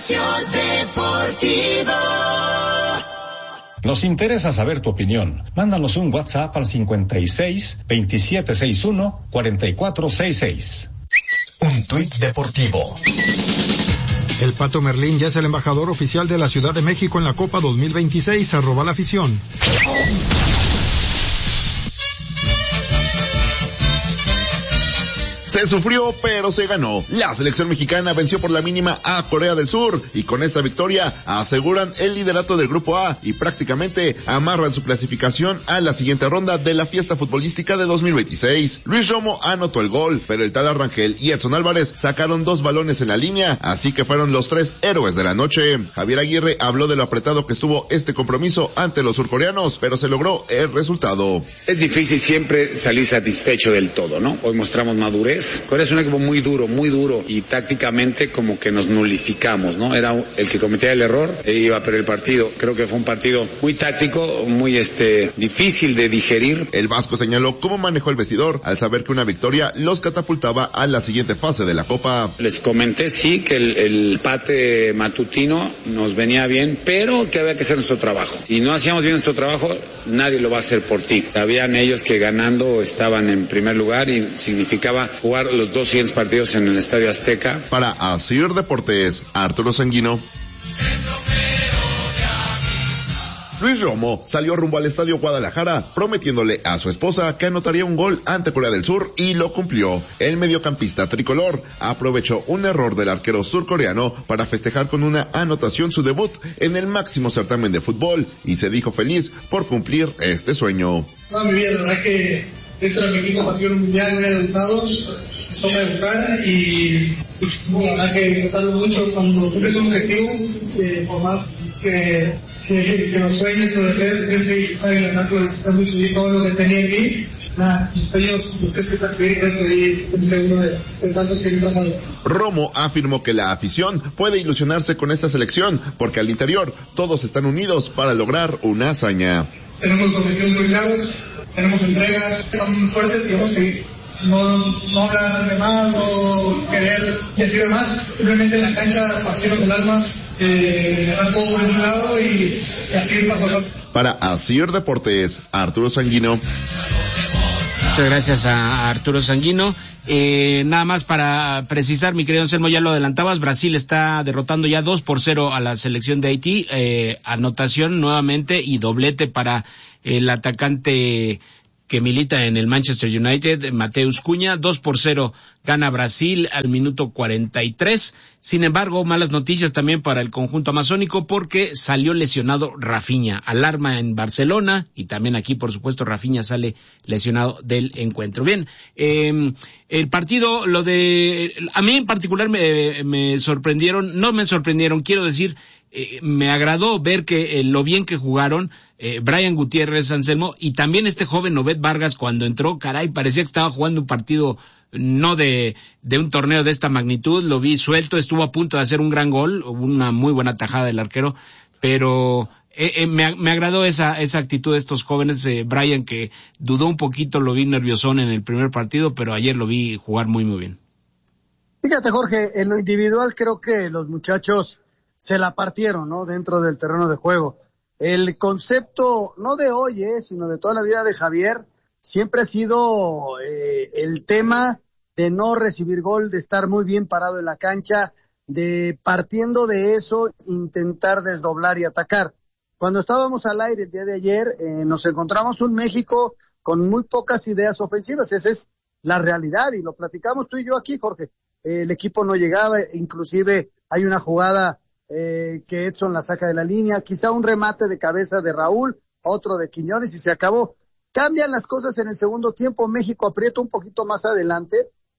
Deportivo. Nos interesa saber tu opinión. Mándanos un WhatsApp al 56 2761 4466. Un tuit deportivo. El Pato Merlín ya es el embajador oficial de la Ciudad de México en la Copa 2026, @LaAfición. Se sufrió, pero se ganó. La selección mexicana venció por la mínima a Corea del Sur y con esta victoria aseguran el liderato del Grupo A y prácticamente amarran su clasificación a la siguiente ronda de la fiesta futbolística de 2026. Luis Romo anotó el gol, pero el Tala Rangel y Edson Álvarez sacaron 2 balones en la línea, así que fueron los 3 héroes de la noche. Javier Aguirre habló de lo apretado que estuvo este compromiso ante los surcoreanos, pero se logró el resultado. Es difícil siempre salir satisfecho del todo, ¿no? Hoy mostramos madurez. Corea es un equipo muy duro, y tácticamente como que nos nulificamos, ¿no? Era el que cometía el error e iba a perder el partido. Creo que fue un partido muy táctico, muy difícil de digerir. El vasco señaló cómo manejó el vestidor al saber que una victoria los catapultaba a la siguiente fase de la Copa. Les comenté, sí, que el empate matutino nos venía bien, pero que había que hacer nuestro trabajo. Si no hacíamos bien nuestro trabajo, nadie lo va a hacer por ti. Sabían ellos que ganando estaban en primer lugar y significaba jugar los 2 siguientes partidos en el Estadio Azteca. Para Asir Deportes, Arturo Sanguino. Luis Romo salió rumbo al Estadio Guadalajara prometiéndole a su esposa que anotaría un gol ante Corea del Sur y lo cumplió. El mediocampista tricolor aprovechó un error del arquero surcoreano para festejar con una anotación su debut en el máximo certamen de fútbol y se dijo feliz por cumplir este sueño. No, mi vida, la verdad es que este era mi quinto partido en un mundial, me he educado, eso me educaron y la verdad que disfrutando mucho cuando cumples un objetivo, por más que los sueños, lo desees, siempre estar en la naturaleza, disfrutando mucho y todo lo que tenía en mí. Mis sueños, los que se persiguen, creo que es uno de tantos que me pasan. Romo afirmó que la afición puede ilusionarse con esta selección porque al interior todos están unidos para lograr una hazaña. Tenemos objetivos muy claros, tenemos entregas, estamos muy fuertes y vamos a seguir. No hablar de más, no querer decir más, simplemente en la cancha partirnos del alma, dejar todo por un lado y así pasó. Para Asir Deportes, Arturo Sanguino. Muchas gracias a Arturo Sanguino. Nada más para precisar, mi querido Anselmo, ya lo adelantabas, Brasil está derrotando ya 2-0 a la selección de Haití, anotación nuevamente y doblete para el atacante que milita en el Manchester United, Mateus Cunha. 2-0 gana Brasil al minuto 43. Sin embargo, malas noticias también para el conjunto amazónico porque salió lesionado Rafinha. Alarma en Barcelona y también aquí, por supuesto, Rafinha sale lesionado del encuentro. Bien, el partido, a mí en particular me sorprendieron, no me sorprendieron, quiero decir, me agradó ver que lo bien que jugaron Brian Gutiérrez, Anselmo, y también este joven Obed Vargas cuando entró, caray, parecía que estaba jugando un partido no de un torneo de esta magnitud, lo vi suelto, estuvo a punto de hacer un gran gol, una muy buena tajada del arquero, pero me agradó esa actitud de estos jóvenes. Brian, que dudó un poquito, lo vi nerviosón en el primer partido, pero ayer lo vi jugar muy muy bien. Fíjate, Jorge, en lo individual creo que los muchachos se la partieron, ¿no? Dentro del terreno de juego. El concepto, no de hoy, sino de toda la vida de Javier, siempre ha sido el tema de no recibir gol, de estar muy bien parado en la cancha, de partiendo de eso intentar desdoblar y atacar. Cuando estábamos al aire el día de ayer, nos encontramos un México con muy pocas ideas ofensivas. Esa es la realidad y lo platicamos tú y yo aquí, Jorge. El equipo no llegaba, inclusive hay una jugada que Edson la saca de la línea, quizá un remate de cabeza de Raúl, otro de Quiñones y se acabó. Cambian las cosas en el segundo tiempo, México aprieta un poquito más adelante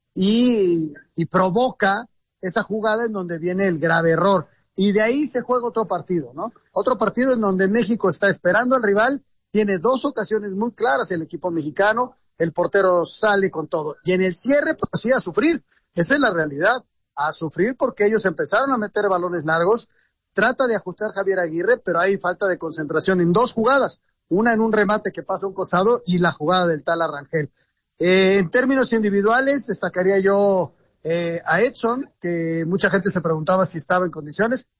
y provoca esa jugada en donde viene el grave error. Y de ahí se juega otro partido, ¿no? Otro partido en donde México está esperando al rival, tiene 2 ocasiones muy claras el equipo mexicano, el portero sale con todo. Y en el cierre, pues sí, a sufrir. Esa es la realidad. A sufrir porque ellos empezaron a meter balones largos, trata de ajustar Javier Aguirre, pero hay falta de concentración en 2 jugadas, una en un remate que pasa a un costado y la jugada del Tala Rangel. En términos individuales, destacaría yo a Edson, que mucha gente se preguntaba si estaba en condiciones,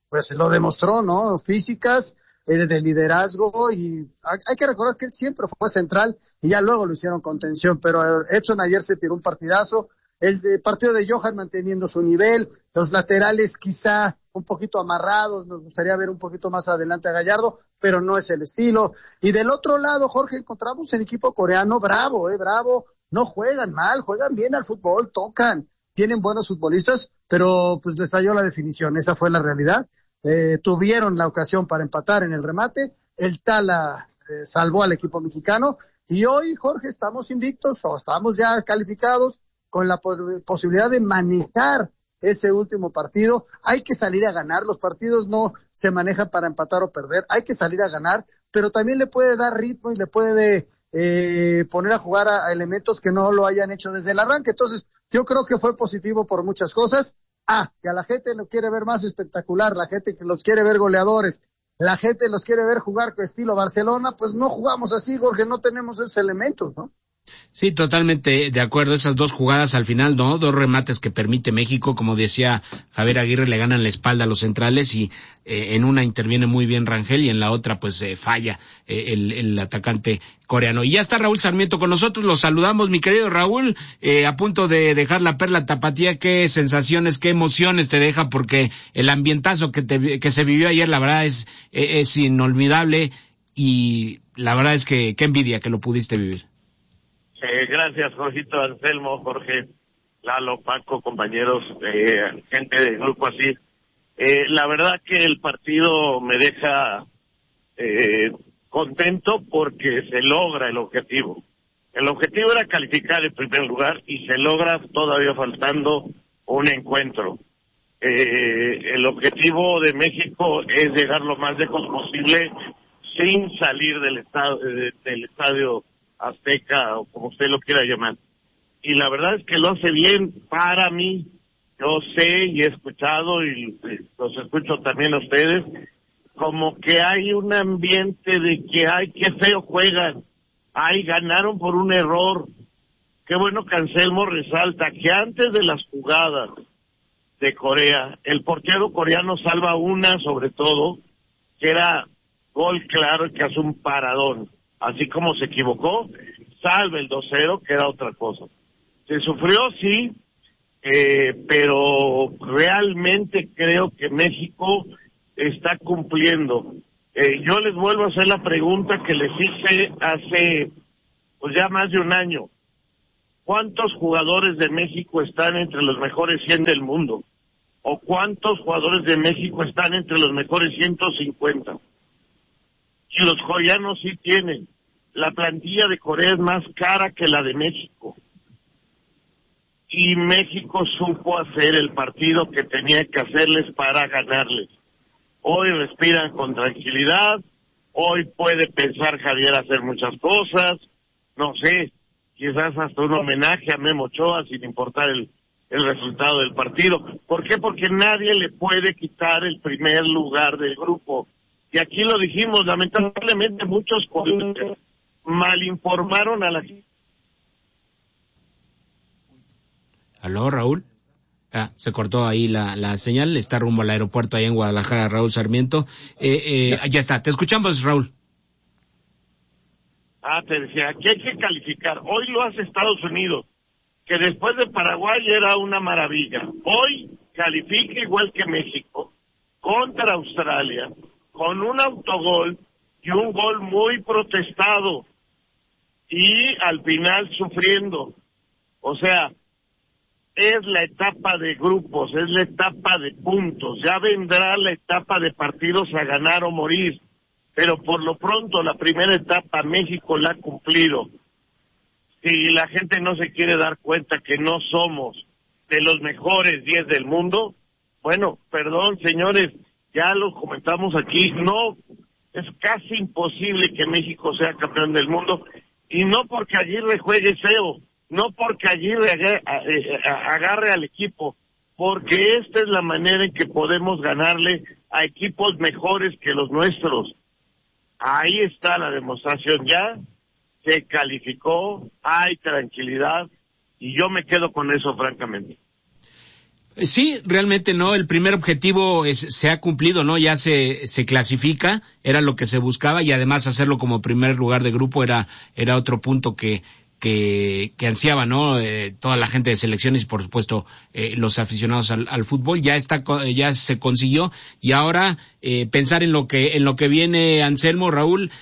pues lo demostró, ¿no? Físicas, de liderazgo, y hay que recordar que él siempre fue central y ya luego lo hicieron contención, pero Edson ayer se tiró un partidazo, el partido de Johan manteniendo su nivel, los laterales quizá un poquito amarrados, nos gustaría ver un poquito más adelante a Gallardo, pero no es el estilo. Y del otro lado, Jorge, encontramos el equipo coreano bravo, no juegan mal, juegan bien al fútbol, tocan, tienen buenos futbolistas, pero pues les falló la definición, esa fue la realidad. Tuvieron la ocasión para empatar en el remate, el Tala salvó al equipo mexicano, y hoy, Jorge, estamos invictos, o estamos ya calificados, con la posibilidad de manejar ese último partido. Hay que salir a ganar, los partidos no se manejan para empatar o perder, hay que salir a ganar, pero también le puede dar ritmo y le puede poner a jugar a elementos que no lo hayan hecho desde el arranque. Entonces, yo creo que fue positivo por muchas cosas. Que a la gente lo quiere ver más espectacular, la gente que los quiere ver goleadores, la gente los quiere ver jugar con estilo Barcelona, pues no jugamos así, Jorge, no tenemos esos elementos, ¿no? Sí, totalmente de acuerdo. Esas dos jugadas al final, ¿no? Dos remates que permite México, como decía Javier Aguirre, le ganan la espalda a los centrales y en una interviene muy bien Rangel y en la otra pues falla el atacante coreano. Y ya está Raúl Sarmiento con nosotros, los saludamos, mi querido Raúl, a punto de dejar la perla tapatía. ¿Qué sensaciones, qué emociones te deja? Porque el ambientazo que se vivió ayer, la verdad es inolvidable, y la verdad es que qué envidia que lo pudiste vivir. Gracias, Jorgito, Anselmo, Jorge, Lalo, Paco, compañeros, gente del grupo así. La verdad que el partido me deja contento porque se logra el objetivo. El objetivo era calificar en primer lugar y se logra todavía faltando un encuentro. El objetivo de México es llegar lo más lejos posible sin salir del estadio Azteca, o como usted lo quiera llamar. Y la verdad es que lo hace bien para mí. Yo sé y he escuchado, y los escucho también a ustedes, como que hay un ambiente de que, ay, qué feo juegan, ay, ganaron por un error. Qué bueno que Anselmo resalta que antes de las jugadas de Corea, el portero coreano salva una, sobre todo, que era gol claro y que hace un paradón. Así como se equivocó, salve el 2-0, que era otra cosa. Se sufrió, sí, pero realmente creo que México está cumpliendo. Yo les vuelvo a hacer la pregunta que les hice hace pues ya más de un año. ¿Cuántos jugadores de México están entre los mejores 100 del mundo? ¿O cuántos jugadores de México están entre los mejores 150? Y los coreanos sí tienen. La plantilla de Corea es más cara que la de México. Y México supo hacer el partido que tenía que hacerles para ganarles. Hoy respiran con tranquilidad. Hoy puede pensar Javier hacer muchas cosas. No sé, quizás hasta un homenaje a Memo Ochoa sin importar el resultado del partido. ¿Por qué? Porque nadie le puede quitar el primer lugar del grupo. Y aquí lo dijimos, lamentablemente muchos colegas malinformaron a la gente. ¿Aló, Raúl? Se cortó ahí la señal, está rumbo al aeropuerto ahí en Guadalajara, Raúl Sarmiento. Ya está, te escuchamos, Raúl. Te decía, aquí hay que calificar. Hoy lo hace Estados Unidos, que después de Paraguay era una maravilla. Hoy califica igual que México, contra Australia, con un autogol y un gol muy protestado, y al final sufriendo. O sea, es la etapa de grupos, es la etapa de puntos, ya vendrá la etapa de partidos a ganar o morir, pero por lo pronto la primera etapa México la ha cumplido. Si la gente no se quiere dar cuenta que no somos de los mejores 10 del mundo, bueno, perdón señores, ya lo comentamos aquí, no, es casi imposible que México sea campeón del mundo, y no porque Aguirre juegue feo, no porque Aguirre agarre al equipo, porque esta es la manera en que podemos ganarle a equipos mejores que los nuestros. Ahí está la demostración ya, se calificó, hay tranquilidad, y yo me quedo con eso francamente. Sí, realmente no, el primer objetivo se ha cumplido, ¿no? Ya se clasifica, era lo que se buscaba, y además hacerlo como primer lugar de grupo era otro punto que ansiaba, ¿no? Toda la gente de selecciones y por supuesto los aficionados al fútbol. Ya se consiguió, y ahora pensar en lo que viene, Anselmo, Raúl.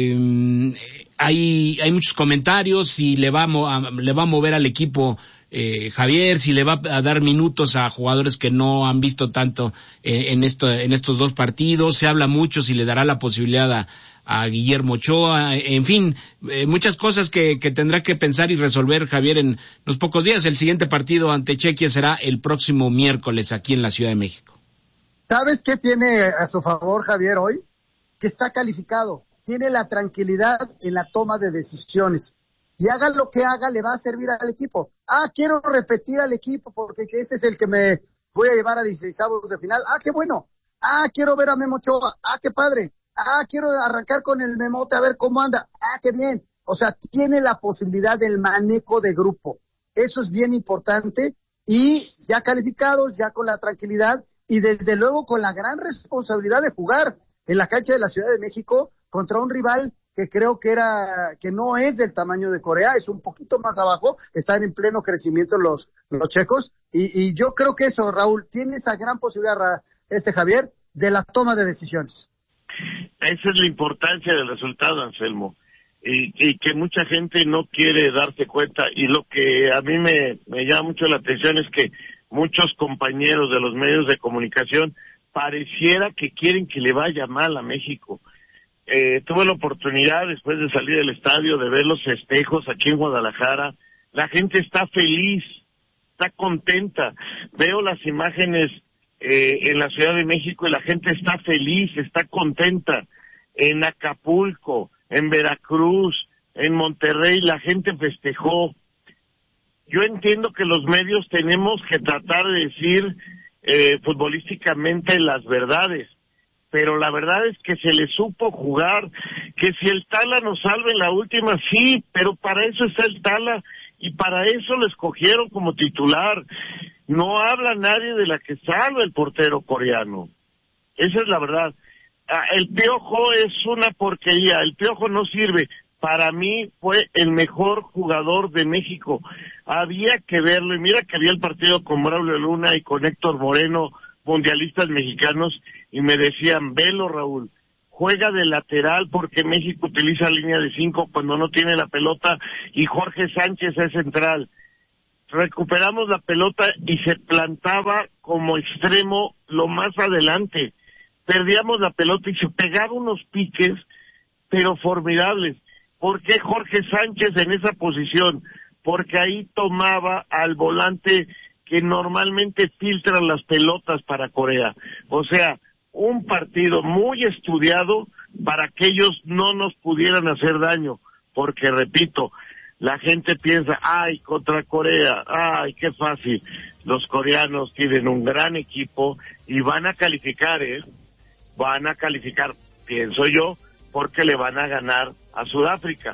Hay muchos comentarios, si le va a mover al equipo Javier, si le va a dar minutos a jugadores que no han visto tanto en estos dos partidos. Se habla mucho si le dará la posibilidad a Guillermo Ochoa, en fin, muchas cosas que tendrá que pensar y resolver Javier en los pocos días. El siguiente partido ante Chequia será el próximo miércoles aquí en la Ciudad de México. ¿Sabes qué tiene a su favor Javier hoy? Que está calificado, tiene la tranquilidad en la toma de decisiones, y haga lo que haga le va a servir al equipo. Quiero repetir al equipo porque ese es el que me voy a llevar a 16avos de final. Qué bueno. Quiero ver a Memo Ochoa. Qué padre. Quiero arrancar con el Memote a ver cómo anda. Qué bien. O sea, tiene la posibilidad del manejo de grupo. Eso es bien importante, y ya calificados, ya con la tranquilidad y desde luego con la gran responsabilidad de jugar en la cancha de la Ciudad de México contra un rival que creo que no es del tamaño de Corea, es un poquito más abajo, están en pleno crecimiento los checos, y yo creo que eso, Raúl, tiene esa gran posibilidad, Javier, de la toma de decisiones. Esa es la importancia del resultado, Anselmo, y que mucha gente no quiere darse cuenta, y lo que a mí me llama mucho la atención es que muchos compañeros de los medios de comunicación pareciera que quieren que le vaya mal a México. Tuve la oportunidad, después de salir del estadio, de ver los festejos aquí en Guadalajara. La gente está feliz, está contenta. Veo las imágenes en la Ciudad de México y la gente está feliz, está contenta. En Acapulco, en Veracruz, en Monterrey, la gente festejó. Yo entiendo que los medios tenemos que tratar de decir futbolísticamente las verdades, pero la verdad es que se le supo jugar, que si el Tala nos salva en la última, sí, pero para eso está el Tala, y para eso lo escogieron como titular. No habla nadie de la que salva el portero coreano. Esa es la verdad. El Piojo es una porquería, el Piojo no sirve. Para mí fue el mejor jugador de México. Había que verlo, y mira que había el partido con Braulio Luna y con Héctor Moreno, mundialistas mexicanos, y me decían, velo Raúl, juega de lateral porque México utiliza línea de 5 cuando no tiene la pelota, y Jorge Sánchez es central. Recuperamos la pelota y se plantaba como extremo lo más adelante. Perdíamos la pelota y se pegaba unos piques, pero formidables. ¿Por qué Jorge Sánchez en esa posición? Porque ahí tomaba al volante que normalmente filtran las pelotas para Corea. O sea, un partido muy estudiado para que ellos no nos pudieran hacer daño. Porque, repito, la gente piensa, contra Corea, qué fácil. Los coreanos tienen un gran equipo y van a calificar, van a calificar, pienso yo, porque le van a ganar a Sudáfrica.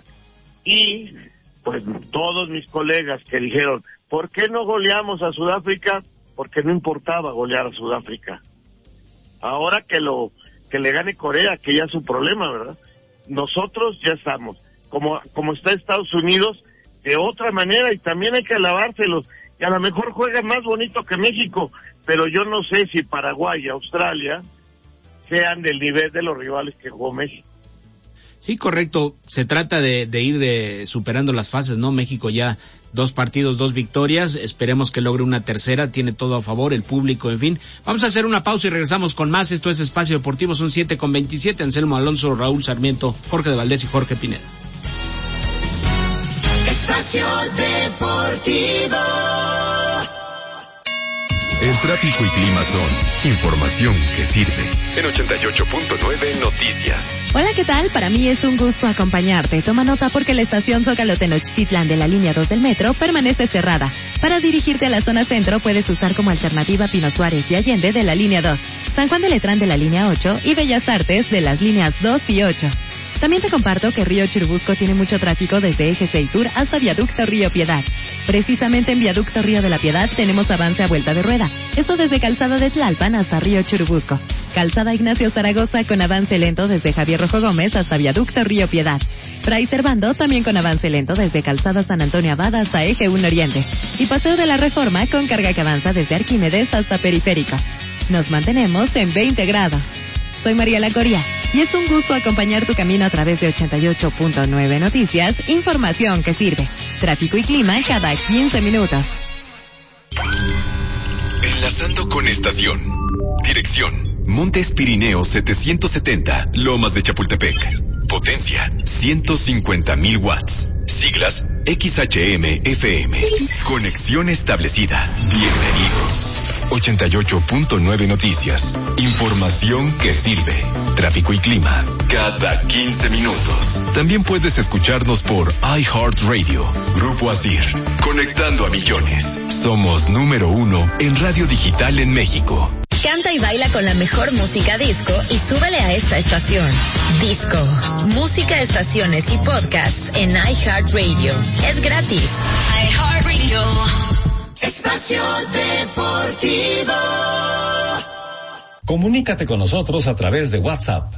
Y pues todos mis colegas que dijeron, ¿por qué no goleamos a Sudáfrica? Porque no importaba golear a Sudáfrica. Ahora que le gane Corea, que ya es su problema, ¿verdad? Nosotros ya estamos, como está Estados Unidos, de otra manera, y también hay que alabárselos, y a lo mejor juega más bonito que México, pero yo no sé si Paraguay y Australia sean del nivel de los rivales que jugó México. Sí, correcto. Se trata de ir superando las fases, ¿no? México ya 2 partidos, 2 victorias. Esperemos que logre una tercera. Tiene todo a favor, el público, en fin. Vamos a hacer una pausa y regresamos con más. Esto es Espacio Deportivo. Son 7:27. Anselmo Alonso, Raúl Sarmiento, Jorge de Valdés y Jorge Pineda. Espacio Deportivo. El tráfico y clima son información que sirve. En 88.9 Noticias. Hola, ¿qué tal? Para mí es un gusto acompañarte. Toma nota porque la estación Zócalo Tenochtitlán de la línea 2 del metro permanece cerrada. Para dirigirte a la zona centro puedes usar como alternativa Pino Suárez y Allende de la línea 2, San Juan de Letrán de la línea 8 y Bellas Artes de las líneas 2 y 8. También te comparto que Río Churubusco tiene mucho tráfico desde Eje 6 Sur hasta Viaducto Río Piedad. Precisamente en Viaducto Río de la Piedad tenemos avance a vuelta de rueda. Esto desde Calzada de Tlalpan hasta Río Churubusco. Calzada Ignacio Zaragoza con avance lento desde Javier Rojo Gómez hasta Viaducto Río Piedad. Fray Servando también con avance lento desde Calzada San Antonio Abad hasta Eje 1 Oriente. Y Paseo de la Reforma con carga que avanza desde Arquímedes hasta Periférica. Nos mantenemos en 20 grados. Soy Mariela Coria y es un gusto acompañar tu camino a través de 88.9 Noticias, información que sirve. Tráfico y clima cada 15 minutos. Enlazando con estación. Dirección: Montes Pirineos 770, Lomas de Chapultepec. Potencia: 150,000 watts. Siglas: XHM-FM. Conexión establecida. Bienvenido. 88.9 Noticias. Información que sirve. Tráfico y clima cada 15 minutos. También puedes escucharnos por iHeartRadio. Grupo Asir. Conectando a millones. Somos número 1 en radio digital en México. Canta y baila con la mejor música disco y súbele a esta estación. Disco, música, estaciones y podcasts en iHeartRadio. Es gratis. iHeartRadio. Espacio Deportivo. Comunícate con nosotros a través de WhatsApp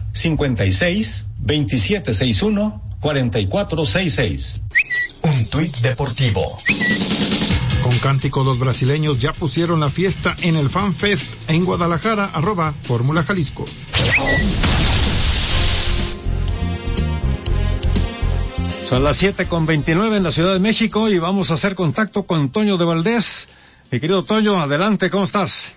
56-2761-4466. Un tuit deportivo. Con cántico, los brasileños ya pusieron la fiesta en el Fan Fest en Guadalajara, @Fórmula Jalisco. Son las 7:29 en la Ciudad de México y vamos a hacer contacto con Toño de Valdés. Mi querido Toño, adelante, ¿cómo estás?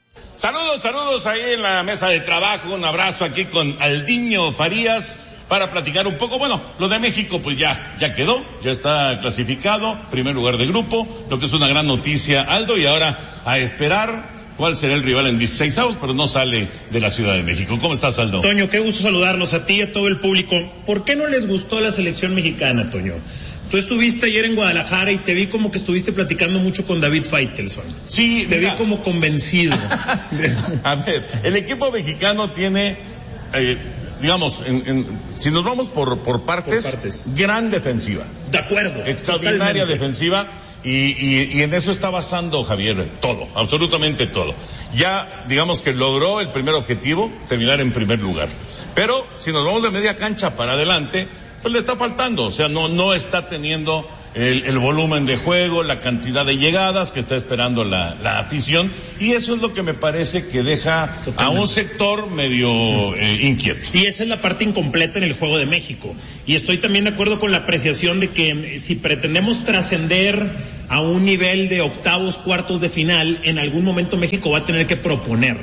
Saludos ahí en la mesa de trabajo, un abrazo aquí con Aldiño Farías para platicar un poco. Bueno, lo de México pues ya quedó, ya está clasificado, primer lugar de grupo, lo que es una gran noticia, Aldo, y ahora a esperar cuál será el rival en 16avos, pero no sale de la Ciudad de México. ¿Cómo estás, Aldo? Toño, qué gusto saludarlos a ti y a todo el público. ¿Por qué no les gustó la selección mexicana, Toño? Tú estuviste ayer en Guadalajara y te vi como que estuviste platicando mucho con David Faitelson. Sí. Te vi como convencido. A ver, el equipo mexicano tiene, digamos, si nos vamos por partes, gran defensiva. De acuerdo. Extraordinaria defensiva. Y en eso está basando Javier todo, absolutamente todo. Ya, digamos que logró el primer objetivo, terminar en primer lugar. Pero si nos vamos de media cancha para adelante, pues le está faltando, o sea, no está teniendo el volumen de juego, la cantidad de llegadas que está esperando la afición, y eso es lo que me parece que deja a un sector medio inquieto. Y esa es la parte incompleta en el juego de México. Y estoy también de acuerdo con la apreciación de que si pretendemos trascender a un nivel de octavos, cuartos de final, en algún momento México va a tener que proponer.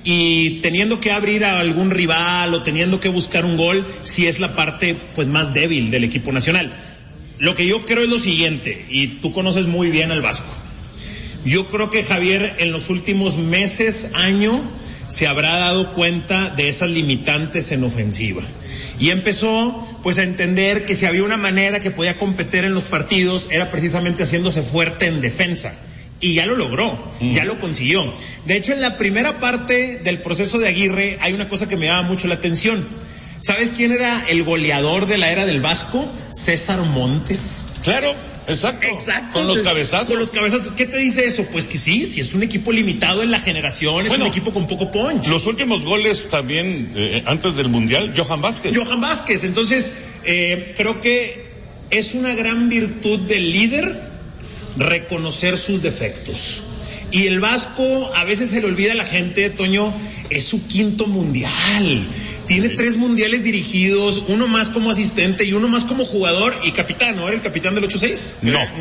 Y teniendo que abrir a algún rival o teniendo que buscar un gol, sí es la parte pues más débil del equipo nacional. Lo que yo creo es lo siguiente, y tú conoces muy bien al Vasco. Yo creo que Javier en los últimos meses, año, se habrá dado cuenta de esas limitantes en ofensiva. Y empezó pues a entender que si había una manera que podía competir en los partidos era precisamente haciéndose fuerte en defensa. Y ya lo logró, ya lo consiguió. De hecho, en la primera parte del proceso de Aguirre hay una cosa que me llama mucho la atención. ¿Sabes quién era el goleador de la era del Vasco? César Montes. Claro, exacto. Con los cabezazos. Con los cabezazos. ¿Qué te dice eso? Pues que sí es un equipo limitado en la generación, es un equipo con poco punch. Los últimos goles también, antes del Mundial, Johan Vázquez. Entonces, creo que es una gran virtud del líder reconocer sus defectos. Y el Vasco, a veces se le olvida a la gente, Toño, es su quinto mundial. Tiene 3 mundiales dirigidos, uno más como asistente y uno más como jugador y capitán. ¿No era el capitán del 86?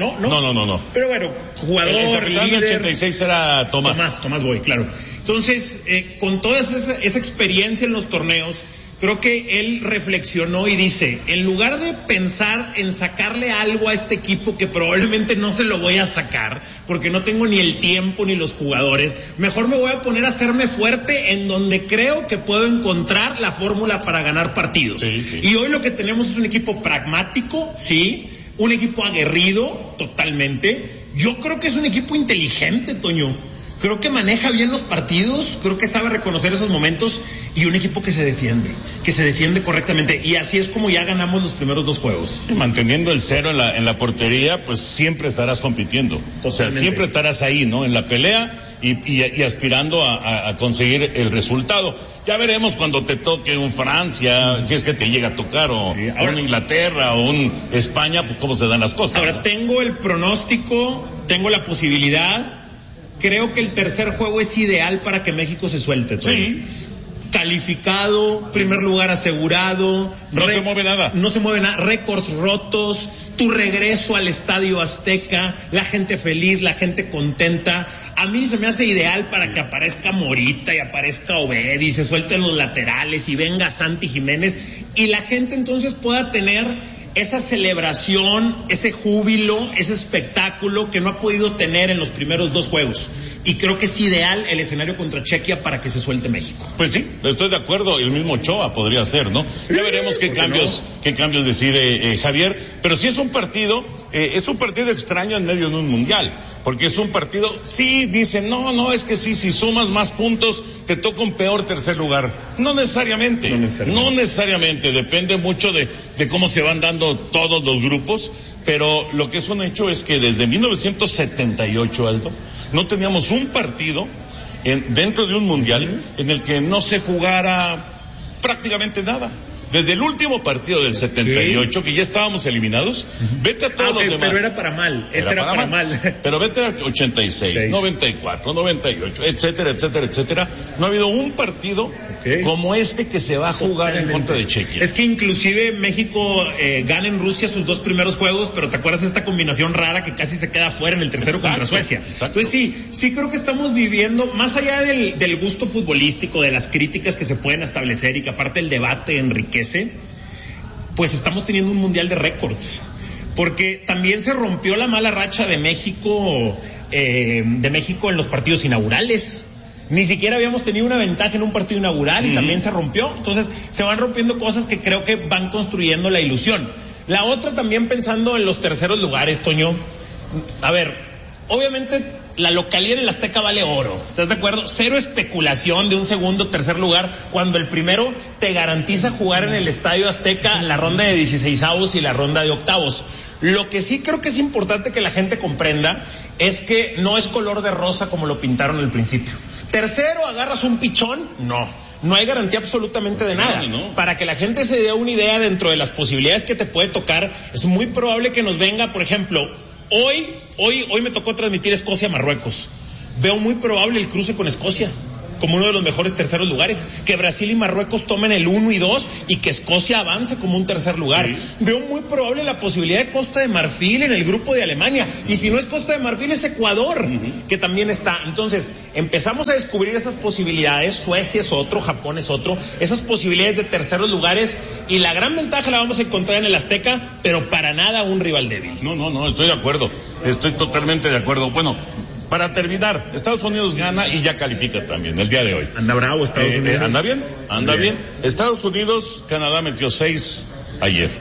No. Pero bueno, jugador, el capitán líder. del 86 era Tomás Boy, claro. Entonces, con toda esa experiencia en los torneos, creo que él reflexionó y dice, en lugar de pensar en sacarle algo a este equipo que probablemente no se lo voy a sacar, porque no tengo ni el tiempo ni los jugadores, mejor me voy a poner a hacerme fuerte en donde creo que puedo encontrar la fórmula para ganar partidos. Sí. Y hoy lo que tenemos es un equipo pragmático, sí, un equipo aguerrido, totalmente. Yo creo que es un equipo inteligente, Toño. creo que maneja bien los partidos, creo que sabe reconocer esos momentos y un equipo que se defiende correctamente, y así es como ya ganamos los primeros 2 juegos. Manteniendo el 0 en la portería, pues siempre estarás compitiendo. Totalmente. O sea, siempre estarás ahí, ¿no? En la pelea y aspirando a conseguir el resultado. Ya veremos cuando te toque un Francia, si es que te llega a tocar, o un Inglaterra, o un España, pues cómo se dan las cosas. Ahora, ¿no? tengo el pronóstico, tengo la posibilidad. Creo que el tercer juego es ideal para que México se suelte. Sí. Calificado, primer lugar asegurado. No se mueve nada. No se mueve nada. Récords rotos, tu regreso al Estadio Azteca, la gente feliz, la gente contenta. A mí se me hace ideal para que aparezca Morita y aparezca Obed y se suelten los laterales y venga Santi Jiménez y la gente entonces pueda tener esa celebración, ese júbilo, ese espectáculo que no ha podido tener en los primeros 2 juegos. Y creo que es ideal el escenario contra Chequia para que se suelte México. Pues sí, estoy de acuerdo, el mismo Ochoa podría ser, ¿no? Ya veremos qué cambios decide Javier, pero sí es un partido extraño en medio de un mundial, porque es un partido, sí, dicen, no, es que sí, si sumas más puntos, te toca un peor tercer lugar. No necesariamente, depende mucho de cómo se van dando todos los grupos, pero lo que es un hecho es que desde 1978, Aldo, no teníamos un partido dentro de un mundial en el que no se jugara prácticamente nada. Desde el último partido del 78, que ya estábamos eliminados, vete a todos los demás. Pero era para mal, era para mal. Pero vete a 86, 94, 98, etcétera. No ha habido un partido como este que se va a jugar en contra de Chequia. Es que inclusive México gana en Rusia sus 2 primeros juegos, pero ¿te acuerdas de esta combinación rara que casi se queda fuera en el tercero contra Suecia? Exacto. Entonces sí creo que estamos viviendo, más allá del gusto futbolístico, de las críticas que se pueden establecer y que aparte el debate enriquece, pues estamos teniendo un mundial de récords, porque también se rompió la mala racha de México en los partidos inaugurales. Ni siquiera habíamos tenido una ventaja en un partido inaugural y también se rompió. Entonces se van rompiendo cosas que creo que van construyendo la ilusión. La otra, también pensando en los terceros lugares, Toño, a ver, obviamente la localía en el Azteca vale oro, ¿estás de acuerdo? Cero especulación de un segundo, tercer lugar, cuando el primero te garantiza jugar en el Estadio Azteca la ronda de 16avos y la ronda de octavos. Lo que sí creo que es importante que la gente comprenda es que no es color de rosa como lo pintaron al principio. Tercero, ¿agarras un pichón? No hay garantía absolutamente de nada. No. Para que la gente se dé una idea dentro de las posibilidades que te puede tocar, es muy probable que nos venga, por ejemplo, Hoy me tocó transmitir Escocia-Marruecos. Veo muy probable el cruce con Escocia como uno de los mejores terceros lugares, que Brasil y Marruecos tomen el 1 y 2 y que Escocia avance como un tercer lugar. Sí. Veo muy probable la posibilidad de Costa de Marfil en el grupo de Alemania, y si no es Costa de Marfil es Ecuador, que también está. Entonces empezamos a descubrir esas posibilidades. Suecia es otro, Japón es otro, esas posibilidades de terceros lugares, y la gran ventaja la vamos a encontrar en el Azteca, pero para nada un rival débil. No, estoy de acuerdo, estoy totalmente de acuerdo. Bueno, para terminar, Estados Unidos gana y ya califica también el día de hoy. Anda bravo Estados Unidos. Anda bien. Estados Unidos, Canadá metió 6 ayer.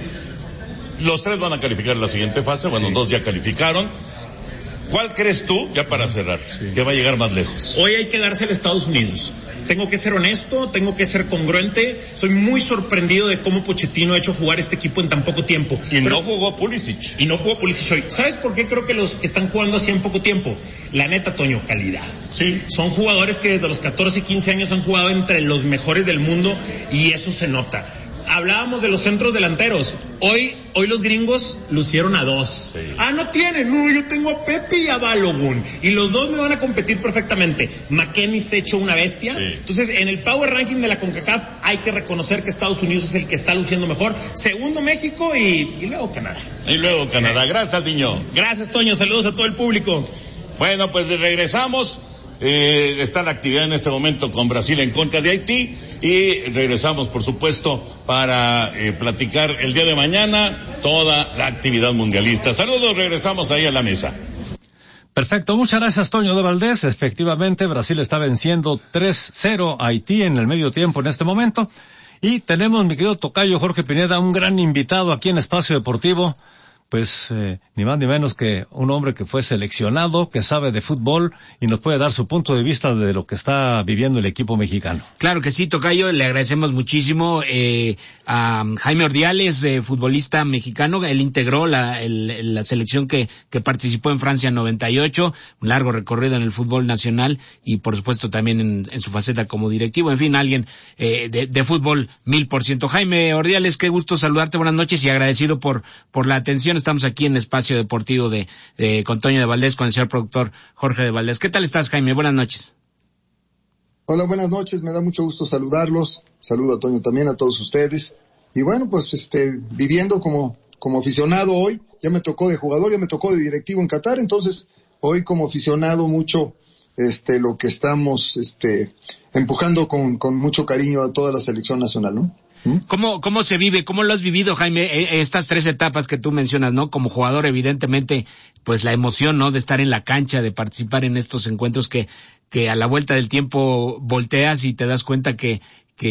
Los 3 van a calificar la siguiente fase, bueno, 2 ya calificaron. ¿Cuál crees tú, ya para cerrar, que va a llegar más lejos? Hoy hay que darse a Estados Unidos. Tengo que ser honesto, tengo que ser congruente. Soy muy sorprendido de cómo Pochettino ha hecho jugar este equipo en tan poco tiempo. No jugó Pulisic hoy. ¿Sabes por qué creo que los que están jugando así en poco tiempo? La neta, Toño, calidad. Sí. Son jugadores que desde los 14 y 15 años han jugado entre los mejores del mundo, y eso se nota. Hablábamos de los centros delanteros. Hoy los gringos lucieron a 2. Sí. Yo tengo a Pepe y a Balogun, y los 2 me van a competir perfectamente. McKennie está hecho una bestia. Sí. Entonces, en el Power Ranking de la CONCACAF hay que reconocer que Estados Unidos es el que está luciendo mejor. Segundo México y luego Canadá. Gracias, Niño. Gracias, Toño. Saludos a todo el público. Bueno, pues regresamos. Está la actividad en este momento con Brasil en contra de Haití, y regresamos, por supuesto, para platicar el día de mañana toda la actividad mundialista. Saludos, regresamos ahí a la mesa. Perfecto, muchas gracias, Toño de Valdés. Efectivamente, Brasil está venciendo 3-0 a Haití en el medio tiempo en este momento, y tenemos, mi querido tocayo Jorge Pineda, un gran invitado aquí en Espacio Deportivo pues ni más ni menos que un hombre que fue seleccionado, que sabe de fútbol y nos puede dar su punto de vista de lo que está viviendo el equipo mexicano. Claro que sí, tocayo, le agradecemos muchísimo a Jaime Ordiales, futbolista mexicano. Él integró la selección que participó en Francia en 98, un largo recorrido en el fútbol nacional y por supuesto también en su faceta como directivo. En fin, alguien de fútbol 1000%. Jaime Ordiales, qué gusto saludarte, buenas noches y agradecido por la atención. Estamos aquí en Espacio Deportivo con Toño de Valdés, con el señor productor Jorge de Valdés. ¿Qué tal estás, Jaime? Buenas noches. Hola, buenas noches. Me da mucho gusto saludarlos. Saludo a Toño también, a todos ustedes. Y bueno, pues viviendo como aficionado hoy, ya me tocó de jugador, ya me tocó de directivo en Qatar, entonces hoy como aficionado mucho lo que estamos empujando con mucho cariño a toda la selección nacional, ¿no? ¿Cómo se vive? ¿Cómo lo has vivido, Jaime? Estas 3 etapas que tú mencionas, ¿no? Como jugador, evidentemente, pues la emoción, ¿no? De estar en la cancha, de participar en estos encuentros que a la vuelta del tiempo volteas y te das cuenta que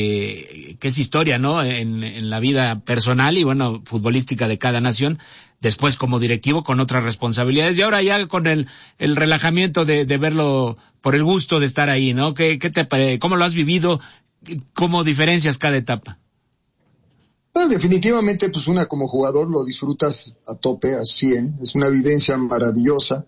es historia, ¿no? En la vida personal y, bueno, futbolística de cada nación. Después como directivo con otras responsabilidades y ahora ya con el relajamiento de verlo por el gusto de estar ahí, ¿no? ¿Cómo lo has vivido? ¿Cómo diferencias cada etapa? Definitivamente, pues como jugador lo disfrutas a tope, a 100, es una vivencia maravillosa,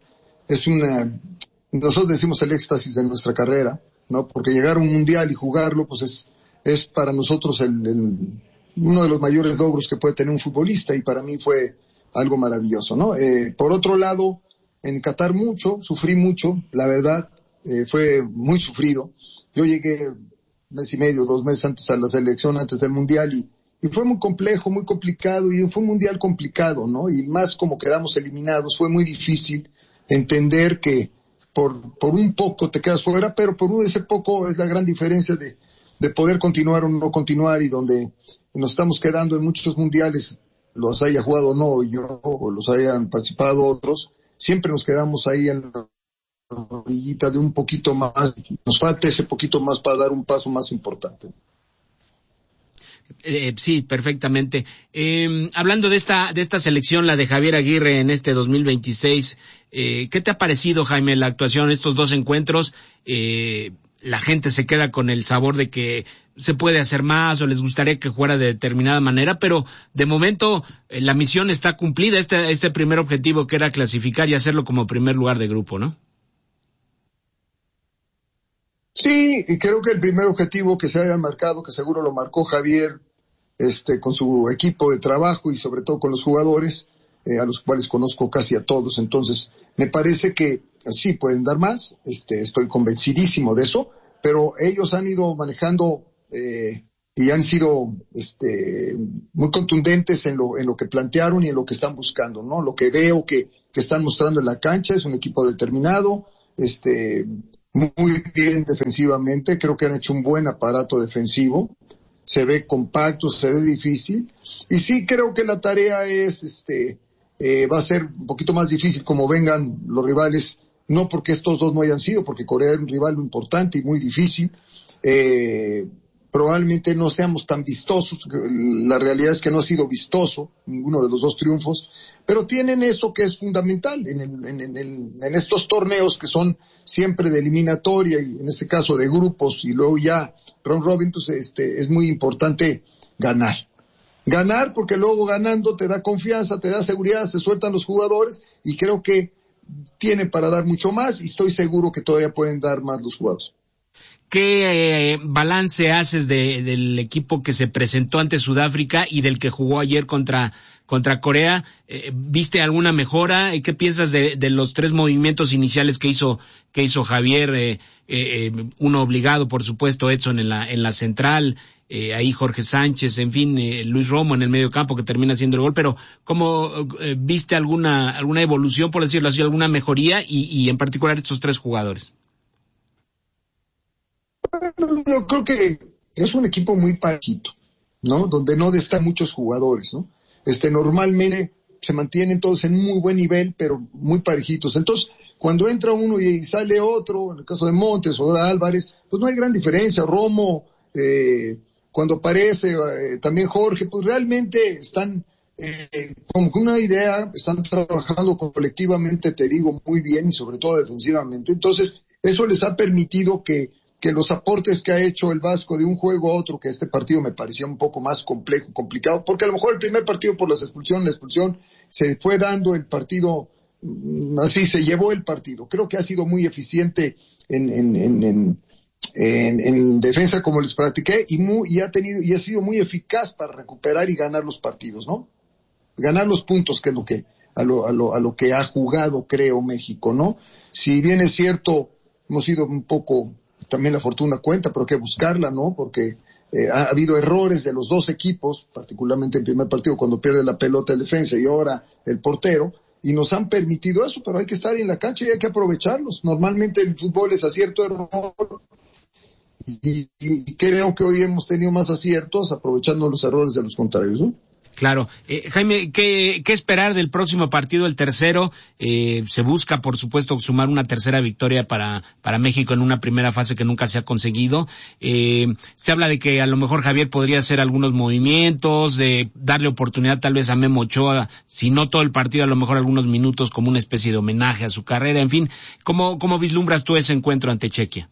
nosotros decimos el éxtasis de nuestra carrera, ¿no? Porque llegar a un mundial y jugarlo, pues es para nosotros uno de los mayores logros que puede tener un futbolista y para mí fue algo maravilloso, ¿no? Por otro lado, en Qatar sufrí mucho, la verdad, fue muy sufrido. Yo llegué 1 mes y medio, 2 meses antes a la selección, antes del mundial y fue muy complejo, muy complicado y fue un mundial complicado, ¿no? Y más como quedamos eliminados, fue muy difícil entender que por un poco te quedas fuera, pero por ese poco es la gran diferencia de poder continuar o no continuar y donde nos estamos quedando en muchos mundiales, los haya jugado o no yo, o los hayan participado otros, siempre nos quedamos ahí en la orillita de un poquito más, nos falta ese poquito más para dar un paso más importante. Sí, perfectamente. Hablando de esta selección, la de Javier Aguirre en 2026, ¿qué te ha parecido, Jaime, la actuación en estos 2 encuentros? La gente se queda con el sabor de que se puede hacer más o les gustaría que jugara de determinada manera, pero de momento la misión está cumplida, este primer objetivo que era clasificar y hacerlo como primer lugar de grupo, ¿no? Sí, y creo que el primer objetivo que se haya marcado, que seguro lo marcó Javier, con su equipo de trabajo y sobre todo con los jugadores, a los cuales conozco casi a todos, entonces me parece que sí pueden dar más, estoy convencidísimo de eso, pero ellos han ido manejando y han sido muy contundentes en lo que plantearon y en lo que están buscando, ¿no? Lo que veo que están mostrando en la cancha es un equipo determinado, muy bien defensivamente, creo que han hecho un buen aparato defensivo, se ve compacto, se ve difícil, y sí creo que la tarea es, va a ser un poquito más difícil como vengan los rivales, no porque estos dos no hayan sido, porque Corea era un rival muy importante y muy difícil, probablemente no seamos tan vistosos, la realidad es que no ha sido vistoso ninguno de los 2 triunfos, pero tienen eso que es fundamental en estos torneos que son siempre de eliminatoria y en este caso de grupos y luego ya round robin, pues es muy importante ganar porque luego ganando te da confianza, te da seguridad, se sueltan los jugadores y creo que tienen para dar mucho más y estoy seguro que todavía pueden dar más los jugadores. ¿Qué balance haces del equipo que se presentó ante Sudáfrica y del que jugó ayer contra Corea? ¿Viste alguna mejora? ¿Qué piensas de los 3 movimientos iniciales que hizo Javier? Uno obligado, por supuesto, Edson en la central, ahí Jorge Sánchez, en fin, Luis Romo en el medio campo que termina haciendo el gol, pero ¿cómo viste alguna evolución, por decirlo así, alguna mejoría y en particular estos 3 jugadores? Yo creo que es un equipo muy parejito, ¿no? Donde no están muchos jugadores, ¿no? Normalmente se mantienen todos en un muy buen nivel, pero muy parejitos. Entonces, cuando entra uno y sale otro, en el caso de Montes o de Álvarez, pues no hay gran diferencia. Romo, cuando aparece, también Jorge, pues realmente están como una idea, están trabajando colectivamente, te digo, muy bien y sobre todo defensivamente. Entonces, eso les ha permitido que los aportes que ha hecho el Vasco de un juego a otro, que este partido me parecía un poco más complejo, complicado, porque a lo mejor el primer partido por la expulsión se fue dando el partido, así se llevó el partido. Creo que ha sido muy eficiente en defensa, como les platiqué, y ha sido muy eficaz para recuperar y ganar los partidos, ¿no? Ganar los puntos, que es a lo que ha jugado, creo, México, ¿no? Si bien es cierto, hemos sido un poco, también la fortuna cuenta, pero hay que buscarla, ¿no? Porque ha habido errores de los dos equipos, particularmente en el primer partido cuando pierde la pelota el defensa y ahora el portero, y nos han permitido eso, pero hay que estar en la cancha y hay que aprovecharlos. Normalmente el fútbol es acierto, error, y creo que hoy hemos tenido más aciertos aprovechando los errores de los contrarios, ¿no? Claro. Jaime, ¿qué esperar del próximo partido, el tercero? Se busca, por supuesto, sumar una tercera victoria para México en una primera fase que nunca se ha conseguido. Se habla de que a lo mejor Javier podría hacer algunos movimientos, de darle oportunidad tal vez a Memo Ochoa, si no todo el partido, a lo mejor algunos minutos como una especie de homenaje a su carrera. En fin, ¿cómo vislumbras tú ese encuentro ante Chequia?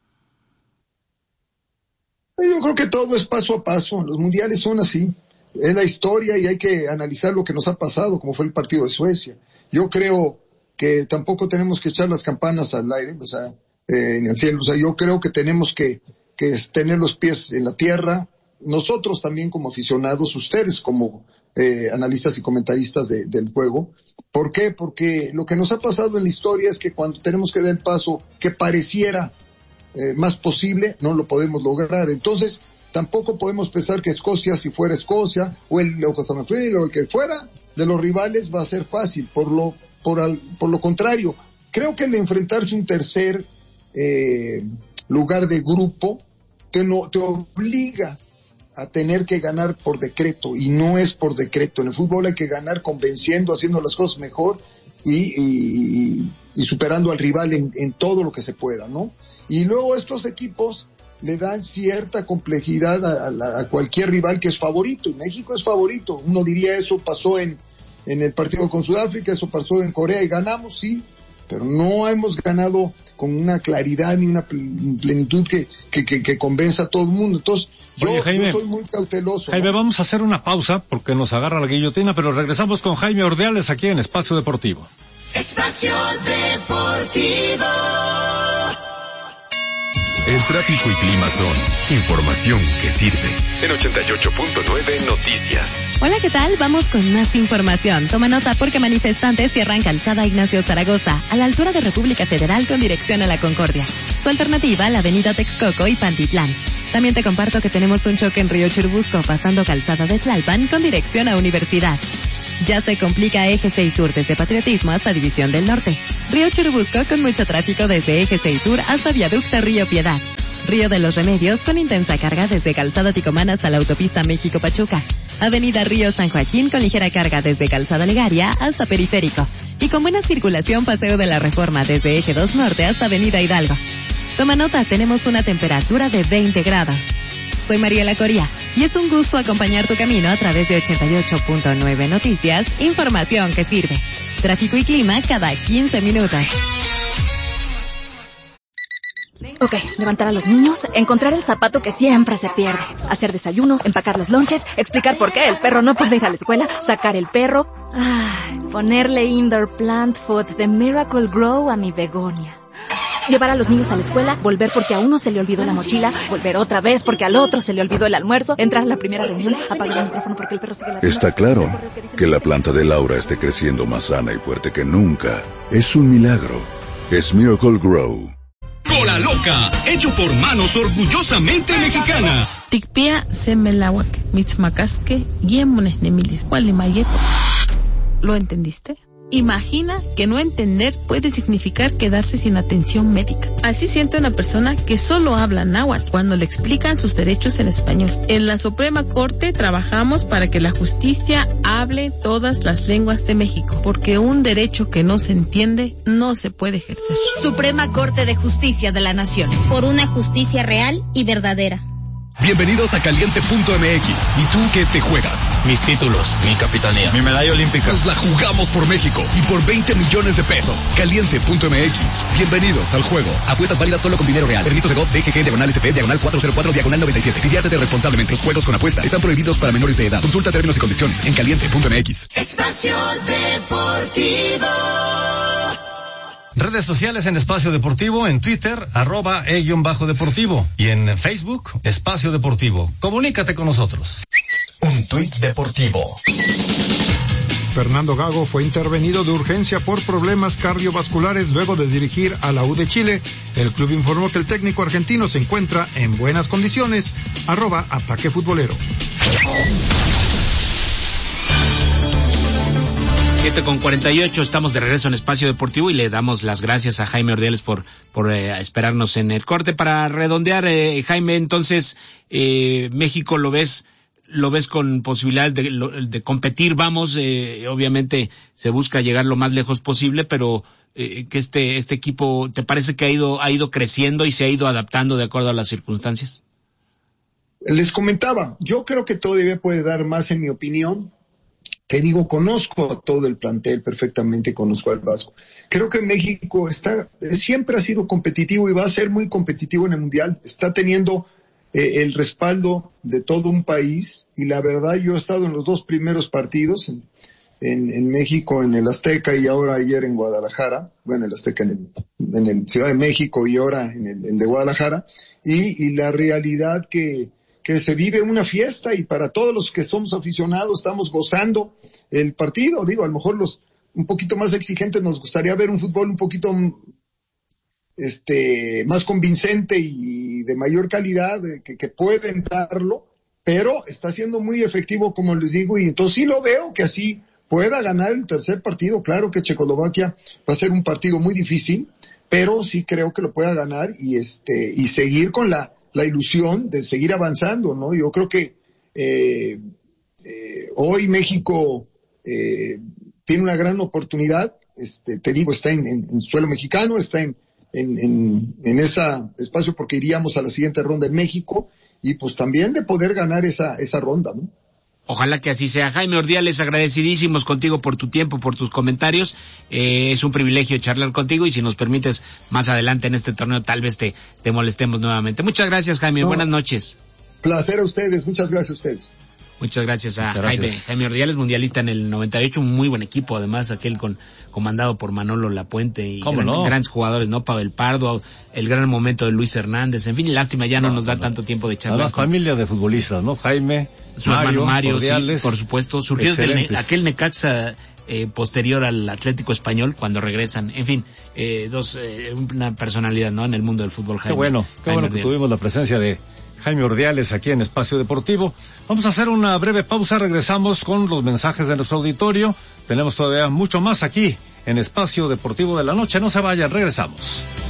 Yo creo que todo es paso a paso. Los mundiales son así. Es la historia y hay que analizar lo que nos ha pasado, como fue el partido de Suecia. Yo creo que tampoco tenemos que echar las campanas al aire, o sea, en el cielo. O sea, yo creo que tenemos que tener los pies en la tierra. Nosotros también como aficionados, ustedes como analistas y comentaristas del juego. ¿Por qué? Porque lo que nos ha pasado en la historia es que cuando tenemos que dar el paso que pareciera más posible, no lo podemos lograr. Entonces, tampoco podemos pensar que Escocia, si fuera Escocia, o el que fuera de los rivales, va a ser fácil. Por lo contrario, creo que el enfrentarse un tercer lugar de grupo te obliga a tener que ganar por decreto, y no es por decreto. En el fútbol hay que ganar convenciendo, haciendo las cosas mejor y superando al rival en todo lo que se pueda, ¿no? Y luego estos equipos le dan cierta complejidad a cualquier rival que es favorito, y México es favorito. Uno diría, eso pasó en el partido con Sudáfrica, eso pasó en Corea y ganamos, sí, pero no hemos ganado con una claridad ni una plenitud que convenza a todo el mundo. Entonces, Jaime, yo soy muy cauteloso. Jaime, ¿no? Vamos a hacer una pausa porque nos agarra la guillotina, pero regresamos con Jaime Ordiales aquí en Espacio Deportivo. Espacio Deportivo. El tráfico y clima son información que sirve. En 88.9 Noticias. Hola, ¿qué tal? Vamos con más información. Toma nota porque manifestantes cierran calzada Ignacio Zaragoza, a la altura de República Federal con dirección a la Concordia. Su alternativa, la avenida Texcoco y Pantitlán. También te comparto que tenemos un choque en Río Churubusco, pasando calzada de Tlalpan con dirección a Universidad. Ya se complica Eje 6 Sur desde Patriotismo hasta División del Norte. Río Churubusco con mucho tráfico desde Eje 6 Sur hasta Viaducto Río Piedad. Río de los Remedios con intensa carga desde Calzada Ticomán hasta la autopista México-Pachuca. Avenida Río San Joaquín con ligera carga desde Calzada Legaria hasta Periférico. Y con buena circulación Paseo de la Reforma desde Eje 2 Norte hasta Avenida Hidalgo. Toma nota, tenemos una temperatura de 20 grados. Soy Mariela Coria y es un gusto acompañar tu camino a través de 88.9 Noticias, información que sirve. Tráfico y clima cada 15 minutos. Ok, levantar a los niños, encontrar el zapato que siempre se pierde, hacer desayuno, empacar los lonches, explicar por qué el perro no puede ir a la escuela, sacar el perro, ponerle indoor plant food de Miracle Grow a mi begonia. Llevar a los niños a la escuela, volver porque a uno se le olvidó la mochila, volver otra vez porque al otro se le olvidó el almuerzo, entrar a la primera reunión, apagar el micrófono porque el perro sigue ladrando. Está claro que la planta de Laura esté creciendo más sana y fuerte que nunca. Es un milagro. Es Miracle Grow. Cola Loca, hecho por manos orgullosamente mexicanas. Tikpia semelawak, mitzmacasque, guiemones nemilis, cualimayeto. ¿Lo entendiste? Imagina que no entender puede significar quedarse sin atención médica. Así siente una persona que solo habla náhuatl cuando le explican sus derechos en español. En la Suprema Corte trabajamos para que la justicia hable todas las lenguas de México, porque un derecho que no se entiende no se puede ejercer. Suprema Corte de Justicia de la Nación. Por una justicia real y verdadera. Bienvenidos a Caliente.mx. ¿Y tú qué te juegas? Mis títulos, mi capitanía, mi medalla olímpica. Nos la jugamos por México y por 20 millones de pesos. Caliente.mx. Bienvenidos al juego. Apuestas válidas solo con dinero real. Permiso de GOV, BGG, /SP, /404, /97. Diviértete responsablemente. Los juegos con apuesta están prohibidos para menores de edad. Consulta términos y condiciones en Caliente.mx. Espacio Deportivo. Redes sociales en Espacio Deportivo, en Twitter, @e_deportivo y en Facebook, Espacio Deportivo. Comunícate con nosotros. Un tuit deportivo. Fernando Gago fue intervenido de urgencia por problemas cardiovasculares luego de dirigir a la U de Chile. El club informó que el técnico argentino se encuentra en buenas condiciones. @Ataque Futbolero. 7:48, estamos de regreso en Espacio Deportivo y le damos las gracias a Jaime Ordiales por esperarnos en el corte. Para redondear, Jaime, entonces, México lo ves con posibilidades de competir, obviamente se busca llegar lo más lejos posible, pero que este equipo, ¿te parece que ha ido creciendo y se ha ido adaptando de acuerdo a las circunstancias? Les comentaba, yo creo que todavía puede dar más, en mi opinión. Que digo, conozco a todo el plantel perfectamente, conozco al Vasco. Creo que México siempre ha sido competitivo y va a ser muy competitivo en el Mundial. Está teniendo el respaldo de todo un país y la verdad yo he estado en los dos primeros partidos en México, en el Azteca y ahora ayer en Guadalajara. Bueno, el Azteca en el Ciudad de México y ahora en el de Guadalajara. Y la realidad que se vive una fiesta y para todos los que somos aficionados estamos gozando el partido. Digo, a lo mejor los un poquito más exigentes nos gustaría ver un fútbol un poquito más convincente y de mayor calidad, que pueden darlo, pero está siendo muy efectivo, como les digo, y entonces sí lo veo que así pueda ganar el tercer partido. Claro que Checoslovaquia va a ser un partido muy difícil, pero sí creo que lo pueda ganar y seguir con la ilusión de seguir avanzando, ¿no? Yo creo que hoy México tiene una gran oportunidad, te digo, está en suelo mexicano, está en ese espacio porque iríamos a la siguiente ronda en México y pues también de poder ganar esa ronda, ¿no? Ojalá que así sea. Jaime Ordiales, agradecidísimos contigo por tu tiempo, por tus comentarios. Es un privilegio charlar contigo y si nos permites más adelante en este torneo tal vez te molestemos nuevamente. Muchas gracias, Jaime. No. Buenas noches. Placer a ustedes. Muchas gracias a ustedes. Muchas gracias a Jaime Ordiales, mundialista en el 98, un muy buen equipo, además aquel comandado por Manolo Lapuente y grandes jugadores, ¿no? Pavel Pardo, el gran momento de Luis Hernández, en fin, lástima, ya no nos da tanto tiempo de charlar. La familia de futbolistas, ¿no? Jaime, su hermano Mario, sí, por supuesto, surgió aquel Necaxa posterior al Atlético Español cuando regresan, en fin, una personalidad, ¿no? En el mundo del fútbol, Jaime. Qué bueno que tuvimos la presencia de Jaime Ordiales aquí en Espacio Deportivo. Vamos a hacer una breve pausa, regresamos con los mensajes de nuestro auditorio. Tenemos todavía mucho más aquí en Espacio Deportivo de la Noche. No se vayan, regresamos.